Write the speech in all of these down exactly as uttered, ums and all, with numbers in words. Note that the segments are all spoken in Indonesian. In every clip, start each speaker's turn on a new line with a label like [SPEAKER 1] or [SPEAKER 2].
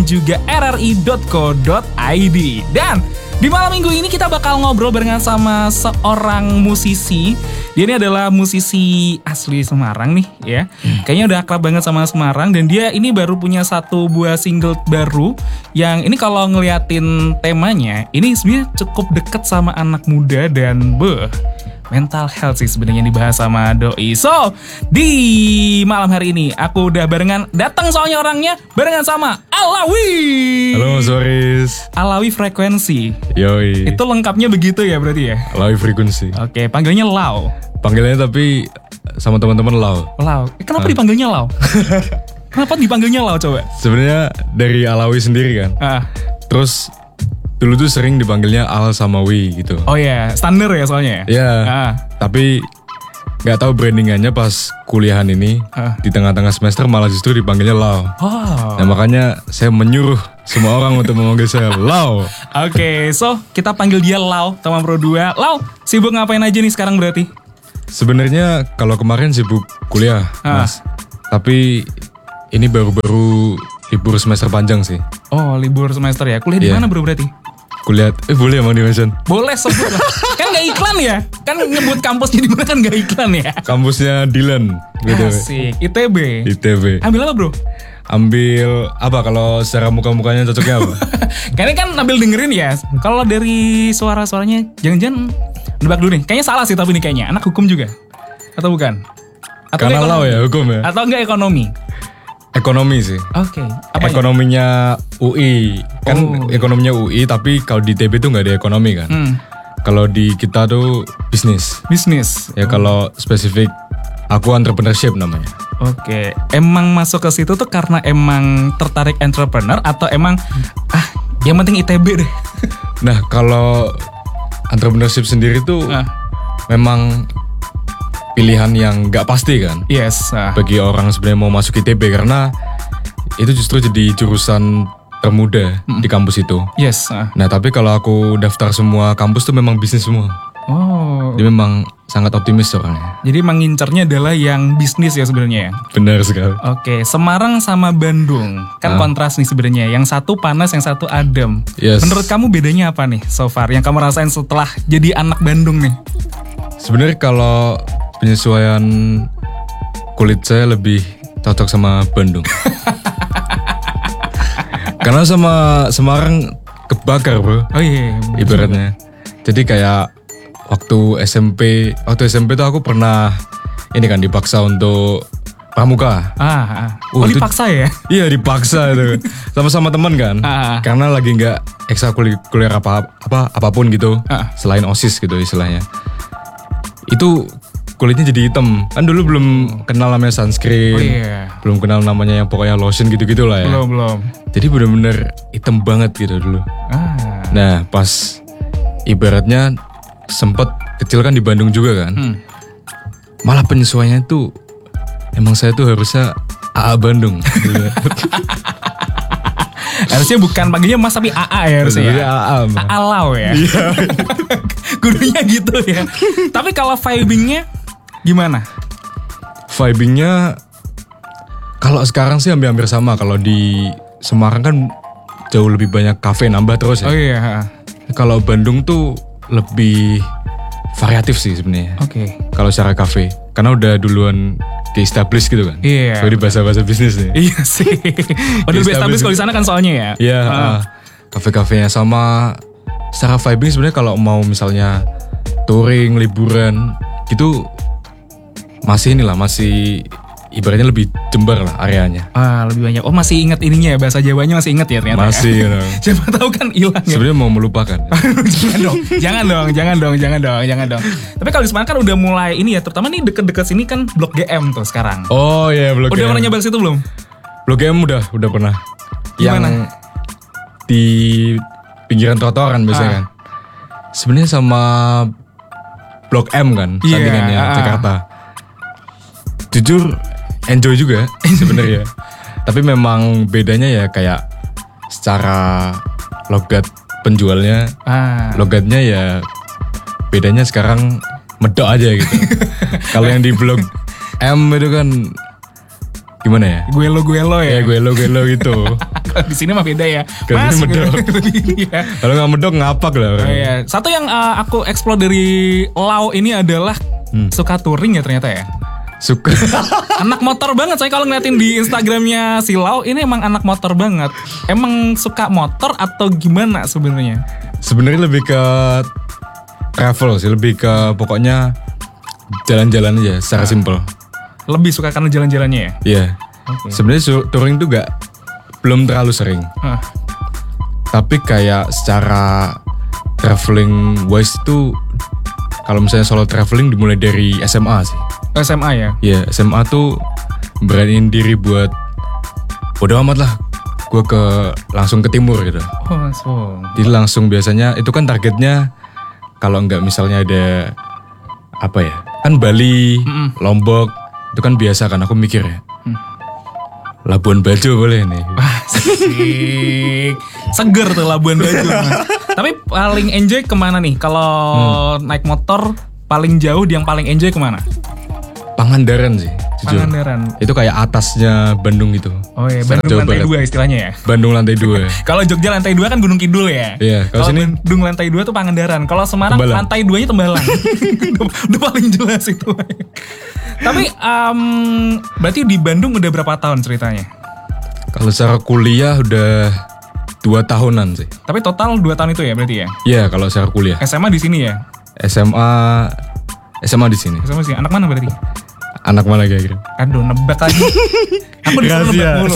[SPEAKER 1] juga r r i dot co dot i d. Dan di malam minggu ini kita bakal ngobrol barengan sama seorang musisi. Dia ini adalah musisi asli Semarang nih ya. Hmm. Kayaknya udah akrab banget sama Semarang. Dan dia ini baru punya satu buah single baru. Yang ini kalau ngeliatin temanya, ini sebenarnya cukup deket sama anak muda dan beuh, mental health sih sebenarnya dibahas sama Doi. So, di malam hari ini aku udah barengan, datang soalnya orangnya barengan sama Alawi.
[SPEAKER 2] Halo Mas Boris.
[SPEAKER 1] Alawi Frekuensi.
[SPEAKER 2] Yoi.
[SPEAKER 1] Itu lengkapnya begitu ya berarti ya?
[SPEAKER 2] Alawi Frekuensi.
[SPEAKER 1] Oke, panggilnya Lau.
[SPEAKER 2] Panggilnya tapi sama teman-teman Lau.
[SPEAKER 1] Lau. Eh, kenapa
[SPEAKER 2] ah.
[SPEAKER 1] dipanggilnya Lau? Kenapa dipanggilnya Lau coba?
[SPEAKER 2] Sebenarnya dari Alawi sendiri kan.
[SPEAKER 1] Ah.
[SPEAKER 2] Terus dulu tuh sering dipanggilnya Al sama Wi gitu.
[SPEAKER 1] Oh iya, yeah. Standar ya soalnya ya?
[SPEAKER 2] Iya,
[SPEAKER 1] ah.
[SPEAKER 2] Tapi gak tahu brandingannya pas kuliahan ini, ah. di tengah-tengah semester malah justru dipanggilnya Lau.
[SPEAKER 1] Oh.
[SPEAKER 2] Nah makanya saya menyuruh semua orang untuk memanggil saya Lau.
[SPEAKER 1] Oke, okay, so kita panggil dia Lau, teman Pro dua. Lau, sibuk ngapain aja nih sekarang berarti?
[SPEAKER 2] Sebenarnya kalau kemarin sibuk kuliah, ah. Mas. Tapi ini baru-baru libur semester panjang sih.
[SPEAKER 1] Oh, libur semester ya. Kuliah
[SPEAKER 2] yeah.
[SPEAKER 1] di mana bro berarti?
[SPEAKER 2] Kuliah, eh boleh emang di-mention?
[SPEAKER 1] Boleh sebut lah. Kan gak iklan ya? Kan nyebut kampusnya di mana kan gak iklan ya?
[SPEAKER 2] Kampusnya Dylan. Gitu.
[SPEAKER 1] Asik, I T B.
[SPEAKER 2] I T B.
[SPEAKER 1] Ambil apa bro?
[SPEAKER 2] Ambil apa kalau secara muka-mukanya cocoknya apa?
[SPEAKER 1] Kayaknya kan ambil dengerin ya. Kalau dari suara-suaranya, jangan-jangan nebak dulu nih. Kayaknya salah sih tapi nih kayaknya. Anak hukum juga? Atau bukan? Atau
[SPEAKER 2] karena Lau ya hukum ya?
[SPEAKER 1] Atau enggak ekonomi?
[SPEAKER 2] Ekonomi sih.
[SPEAKER 1] Oke.
[SPEAKER 2] Okay. Ekonominya U I. Kan oh. Ekonominya U I tapi kalau di I T B tuh gak ada ekonomi kan. Hmm. Kalau di kita tuh bisnis.
[SPEAKER 1] Bisnis.
[SPEAKER 2] Ya oh. Kalau spesifik aku entrepreneurship namanya.
[SPEAKER 1] Oke. Okay. Emang masuk ke situ tuh karena emang tertarik entrepreneur atau emang ah yang penting I T B deh.
[SPEAKER 2] Nah kalau entrepreneurship sendiri tuh ah. memang pilihan yang gak pasti kan.
[SPEAKER 1] Yes. Uh.
[SPEAKER 2] Bagi orang sebenarnya mau masuk I T B karena itu justru jadi jurusan termuda mm. di kampus itu.
[SPEAKER 1] Yes. Uh.
[SPEAKER 2] Nah tapi kalau aku daftar semua kampus tuh memang bisnis semua.
[SPEAKER 1] Oh.
[SPEAKER 2] Dia memang sangat optimis orangnya.
[SPEAKER 1] Jadi emang ngincernya adalah yang bisnis ya sebenarnya ya.
[SPEAKER 2] Benar sekali.
[SPEAKER 1] Oke, Semarang sama Bandung kan uh. kontras nih sebenarnya. Yang satu panas, yang satu adem.
[SPEAKER 2] Yes.
[SPEAKER 1] Menurut kamu bedanya apa nih so far yang kamu rasain setelah jadi anak Bandung nih?
[SPEAKER 2] Sebenarnya kalau penyesuaian kulit saya lebih cocok sama Bandung. Karena sama Semarang kebakar bro.
[SPEAKER 1] Oh iya.
[SPEAKER 2] Ibaratnya. Jadi kayak waktu S M P, waktu S M P tuh aku pernah ini kan dipaksa untuk pramuka.
[SPEAKER 1] Ah, ah. Oh uh, dipaksa ya?
[SPEAKER 2] Iya dipaksa itu. Sama-sama teman kan.
[SPEAKER 1] Ah, ah.
[SPEAKER 2] Karena lagi nggak ekstrakurikuler apa apa apapun gitu. Ah. Selain OSIS gitu istilahnya. Itu kulitnya jadi hitam. Kan dulu belum kenal namanya sunscreen.
[SPEAKER 1] Oh, iya.
[SPEAKER 2] Belum kenal namanya yang pokoknya lotion gitu-gitu lah ya.
[SPEAKER 1] Belum, belum.
[SPEAKER 2] Jadi bener-bener hitam banget gitu dulu.
[SPEAKER 1] Ah.
[SPEAKER 2] Nah pas ibaratnya sempet kecil kan di Bandung juga kan. Hmm. Malah penyesuaiannya tuh emang saya tuh harusnya A A Bandung.
[SPEAKER 1] Harusnya bukan panggilnya Mas tapi A A ya harusnya ya.
[SPEAKER 2] A A.
[SPEAKER 1] A A Lau ya.
[SPEAKER 2] Iya.
[SPEAKER 1] Gurunya gitu ya. Tapi kalau vibingnya gimana?
[SPEAKER 2] Vibingnya kalau sekarang sih hampir-hampir sama. Kalau di Semarang kan jauh lebih banyak kafe nambah terus ya.
[SPEAKER 1] Oh iya.
[SPEAKER 2] Kalau Bandung tuh lebih variatif sih sebenarnya.
[SPEAKER 1] Oke. Okay.
[SPEAKER 2] Kalau secara kafe, karena udah duluan ke-establish gitu kan.
[SPEAKER 1] Iya.
[SPEAKER 2] Yeah. Jadi bahasa-bahasa bisnis nih.
[SPEAKER 1] Iya sih. Udah lebih established kalau di sana kan soalnya ya.
[SPEAKER 2] Iya. Yeah, uh. uh, kafe-kafenya sama. Secara vibing sebenarnya kalau mau misalnya touring, liburan gitu masih inilah masih ibaratnya lebih jembar lah areanya.
[SPEAKER 1] Ah lebih banyak. Oh masih ingat ininya ya bahasa Jawanya masih ingat ya ternyata.
[SPEAKER 2] Masih.
[SPEAKER 1] Ya?
[SPEAKER 2] You know.
[SPEAKER 1] Siapa tahu kan hilang. Ya?
[SPEAKER 2] Sebenarnya mau melupakan.
[SPEAKER 1] jangan dong, jangan dong, jangan dong, jangan dong, jangan dong. Tapi kalau di Semarang kan udah mulai ini ya, terutama nih deket-deket sini kan Blok G M tuh sekarang.
[SPEAKER 2] Oh iya yeah, Blok
[SPEAKER 1] udah
[SPEAKER 2] G M.
[SPEAKER 1] Udah pernah nyoba situ belum?
[SPEAKER 2] Blok G M udah, udah pernah.
[SPEAKER 1] Gimana?
[SPEAKER 2] Yang di pinggiran trotoaran biasanya ah. kan. Sebenarnya sama Blok M kan, yeah, sandingannya ah. Jakarta. Jujur enjoy juga sebenarnya. Tapi memang bedanya ya kayak secara logat penjualnya, ah. logatnya ya bedanya sekarang medok aja gitu. Kalau yang di Blok M itu kan gimana ya?
[SPEAKER 1] Gue lo gue lo ya.
[SPEAKER 2] Ya gue lo gue lo gitu.
[SPEAKER 1] Kalau di sini mah beda ya.
[SPEAKER 2] Kalau
[SPEAKER 1] Mas,
[SPEAKER 2] ini medok.
[SPEAKER 1] ya.
[SPEAKER 2] Kalau nggak medok ngapak lah.
[SPEAKER 1] Oh, iya. Satu yang uh, aku explore dari Lau ini adalah hmm. suka touring ya ternyata ya.
[SPEAKER 2] Suka.
[SPEAKER 1] Anak motor banget. Saya kalau ngeliatin di Instagramnya si Lau ini emang anak motor banget. Emang suka motor atau gimana sebenarnya?
[SPEAKER 2] Sebenarnya lebih ke travel sih, lebih ke pokoknya jalan-jalan aja secara nah. simple.
[SPEAKER 1] Lebih suka karena jalan-jalannya ya?
[SPEAKER 2] Iya. Okay. Sebenarnya touring tuh gak belum terlalu sering. Huh. Tapi kayak secara traveling wise itu kalau misalnya solo traveling dimulai dari S M A sih.
[SPEAKER 1] S M A ya?
[SPEAKER 2] Iya, S M A tuh beraniin diri buat bodo amat lah. Gue ke langsung ke timur gitu.
[SPEAKER 1] Oh, langsung.
[SPEAKER 2] Jadi langsung biasanya itu kan targetnya kalau nggak misalnya ada apa ya? Kan Bali, Mm-mm. Lombok itu kan biasa kan aku mikir ya. Hmm. Labuan Bajo boleh nih.
[SPEAKER 1] Asik. Seger tuh Labuan Bajo. Tapi paling enjoy kemana nih? Kalau hmm. naik motor paling jauh yang paling enjoy kemana?
[SPEAKER 2] Pangandaran sih. Jujur.
[SPEAKER 1] Pangandaran.
[SPEAKER 2] Itu kayak atasnya Bandung gitu.
[SPEAKER 1] Oh iya, Bandung Jawa lantai Barat. dua istilahnya ya.
[SPEAKER 2] Bandung lantai dua.
[SPEAKER 1] Kalau Jogja lantai dua kan Gunung Kidul ya.
[SPEAKER 2] Iya. Kalau sini
[SPEAKER 1] Bandung lantai dua tuh Pangandaran. Kalau Semarang Tembalang. Lantai duanya Tembalang. Udah paling jelas itu. Tapi um, berarti di Bandung udah berapa tahun ceritanya?
[SPEAKER 2] Kalau secara kuliah udah dua tahunan sih.
[SPEAKER 1] Tapi total dua tahun itu ya berarti ya?
[SPEAKER 2] Iya kalau secara kuliah.
[SPEAKER 1] S M A di sini ya?
[SPEAKER 2] S M A S M A di sini.
[SPEAKER 1] S M A di sini. Anak mana berarti?
[SPEAKER 2] Anak mana kira-kira?
[SPEAKER 1] Aduh nebak lagi. Aku disuruh nebak mulu.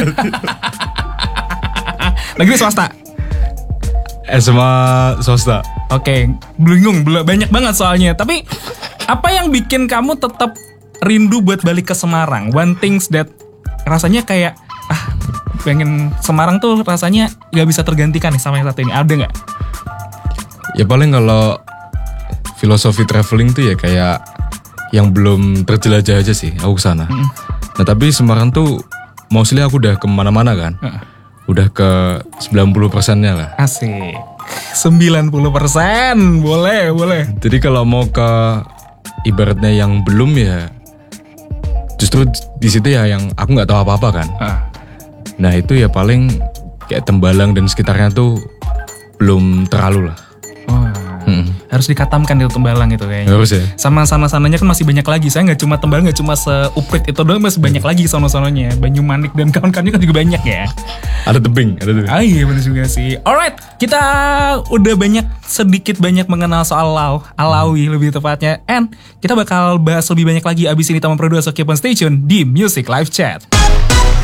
[SPEAKER 1] Negeri swasta?
[SPEAKER 2] S M A swasta.
[SPEAKER 1] Oke, bingung, banyak banget soalnya. Tapi apa yang bikin kamu tetap rindu buat balik ke Semarang? One things that rasanya kayak ah pengen Semarang tuh rasanya gak bisa tergantikan nih sama yang satu ini. Ada nggak?
[SPEAKER 2] Ya paling kalau filosofi traveling tuh ya kayak yang belum terjelajah aja sih aku kesana. Mm. Nah tapi Semarang tuh mostly aku udah kemana-mana kan. Uh. Udah ke sembilan puluh persennya lah.
[SPEAKER 1] Asik. sembilan puluh persen boleh boleh.
[SPEAKER 2] Jadi kalau mau ke ibaratnya yang belum ya justru di situ ya yang aku nggak tahu apa-apa kan. Uh. Nah itu ya paling kayak Tembalang dan sekitarnya tuh belum terlalu lah.
[SPEAKER 1] Oh. Hmm. Harus dikatamkan itu Tembalang itu kayaknya.
[SPEAKER 2] Harus ya.
[SPEAKER 1] Sama sana-sananya kan masih banyak lagi. Saya nggak cuma Tembalang, nggak cuma seuprit itu doang, masih banyak lagi sono-sononya. Banyumanik dan kawan-kawannya kan juga banyak ya.
[SPEAKER 2] Ada tebing, ada tebing.
[SPEAKER 1] Ah iya benar juga sih. Alright, kita udah banyak sedikit banyak mengenal soal Lau, Alawi hmm. lebih tepatnya. And kita bakal bahas lebih banyak lagi abis ini Taman Pro dua, so keep on stay tune di Music Live Chat.